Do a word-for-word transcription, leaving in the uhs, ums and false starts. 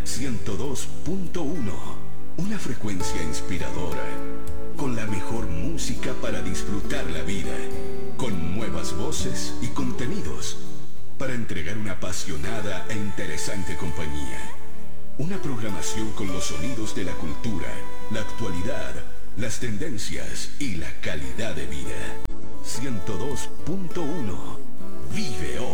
ciento dos punto uno, una frecuencia inspiradora, con la mejor música para disfrutar la vida, con nuevas voces y contenidos, para entregar una apasionada e interesante compañía. Una programación con los sonidos de la cultura, la actualidad, las tendencias y la calidad de vida. ciento dos punto uno. Vive hoy.